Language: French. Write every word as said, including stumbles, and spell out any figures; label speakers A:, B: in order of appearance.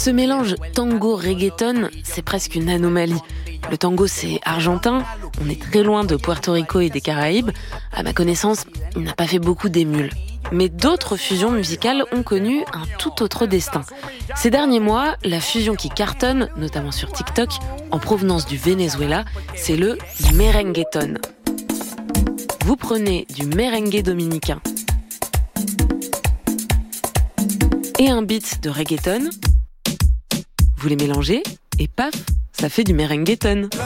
A: Ce mélange tango-reggaeton, c'est presque une anomalie. Le tango, c'est argentin, on est très loin de Puerto Rico et des Caraïbes. À ma connaissance, il n'a pas fait beaucoup d'émules. Mais d'autres fusions musicales ont connu un tout autre destin. Ces derniers mois, la fusion qui cartonne, notamment sur TikTok, en provenance du Venezuela, c'est le merengueton. Vous prenez du merengue dominicain et un beat de reggaeton, vous les mélangez et paf, ça fait du merengueton.